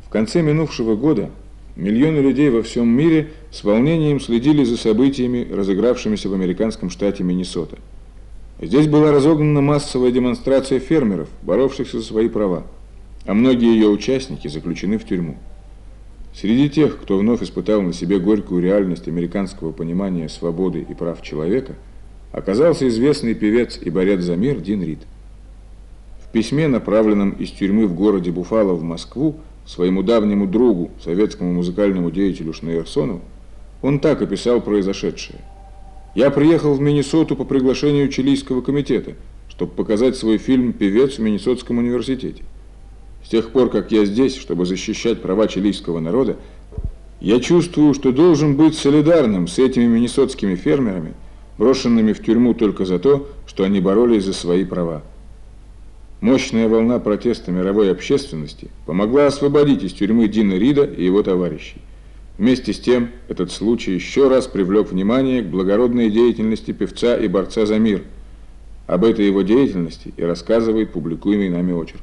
В конце минувшего года миллионы людей во всем мире с волнением следили за событиями, разыгравшимися в американском штате Миннесота. Здесь была разогнана массовая демонстрация фермеров, боровшихся за свои права, а многие ее участники заключены в тюрьму. Среди тех, кто вновь испытал на себе горькую реальность американского понимания свободы и прав человека, оказался известный певец и борец за мир Дин Рид. В письме, направленном из тюрьмы в городе Буффало в Москву, своему давнему другу, советскому музыкальному деятелю Шнейерсону, он так описал произошедшее. «Я приехал в Миннесоту по приглашению Чилийского комитета, чтобы показать свой фильм «Певец» в Миннесотском университете. С тех пор, как я здесь, чтобы защищать права чилийского народа, я чувствую, что должен быть солидарным с этими миннесотскими фермерами, брошенными в тюрьму только за то, что они боролись за свои права. Мощная волна протеста мировой общественности помогла освободить из тюрьмы Дина Рида и его товарищей. Вместе с тем, этот случай еще раз привлек внимание к благородной деятельности певца и борца за мир. Об этой его деятельности и рассказывает публикуемый нами очерк.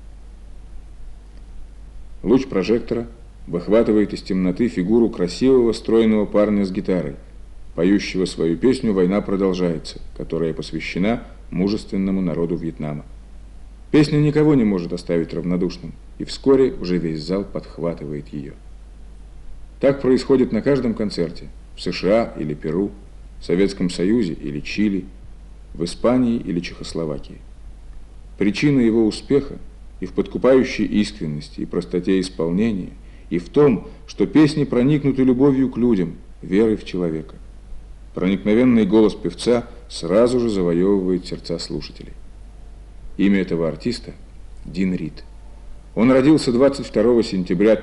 Луч прожектора выхватывает из темноты фигуру красивого, стройного парня с гитарой, поющего свою песню «Война продолжается», которая посвящена мужественному народу Вьетнама. Песня никого не может оставить равнодушным, и вскоре уже весь зал подхватывает ее. Так происходит на каждом концерте, в США или Перу, в Советском Союзе или Чили, в Испании или Чехословакии. Причина его успеха и в подкупающей искренности и простоте исполнения, и в том, что песни проникнуты любовью к людям, верой в человека. Проникновенный голос певца сразу же завоевывает сердца слушателей. Имя этого артиста – Дин Рид. Он родился 22 сентября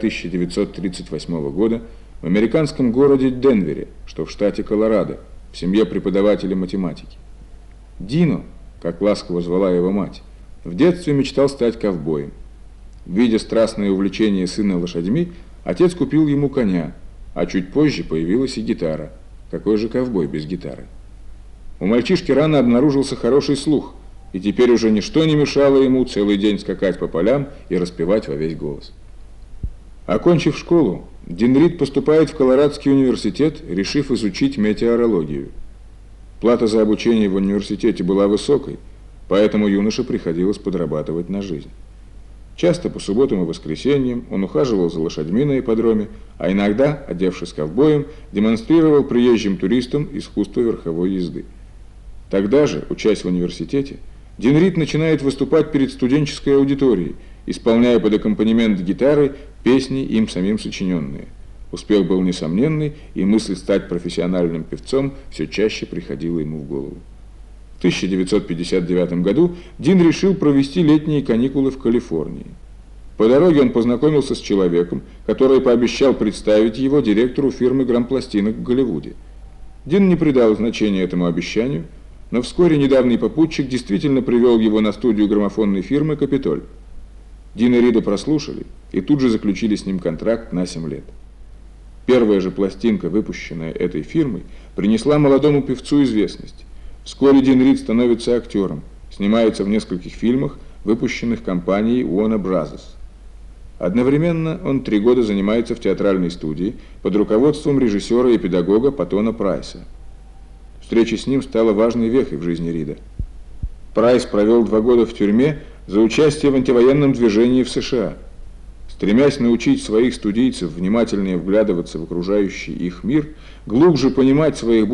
1938 года в американском городе Денвере, что в штате Колорадо, в семье преподавателя математики. Дино, как ласково звала его мать, в детстве мечтал стать ковбоем. Видя страстное увлечение сына лошадьми, отец купил ему коня, а чуть позже появилась и гитара. Какой же ковбой без гитары? У мальчишки рано обнаружился хороший слух, и теперь уже ничто не мешало ему целый день скакать по полям и распевать во весь голос. Окончив школу, Дин Рид поступает в Колорадский университет, решив изучить метеорологию. Плата за обучение в университете была высокой, поэтому юноше приходилось подрабатывать на жизнь. Часто по субботам и воскресеньям он ухаживал за лошадьми на ипподроме, а иногда, одевшись ковбоем, демонстрировал приезжим туристам искусство верховой езды. Тогда же, учась в университете, Дин Рид начинает выступать перед студенческой аудиторией, исполняя под аккомпанемент гитары песни, им самим сочиненные. Успех был несомненный, и мысль стать профессиональным певцом все чаще приходила ему в голову. В 1959 году Дин решил провести летние каникулы в Калифорнии. По дороге он познакомился с человеком, который пообещал представить его директору фирмы грампластинок в Голливуде. Дин не придал значения этому обещанию, но вскоре недавний попутчик действительно привел его на студию граммофонной фирмы «Капитоль». Дина Рида прослушали и тут же заключили с ним контракт на 7 лет. Первая же пластинка, выпущенная этой фирмой, принесла молодому певцу известность. Вскоре Дин Рид становится актером, снимается в нескольких фильмах, выпущенных компанией Warner Brothers. Одновременно он 3 года занимается в театральной студии под руководством режиссера и педагога Паттона Прайса. Встреча с ним стала важной вехой в жизни Рида. Прайс провел 2 года в тюрьме за участие в антивоенном движении в США. Стремясь научить своих студийцев внимательнее вглядываться в окружающий их мир, глубже понимать своих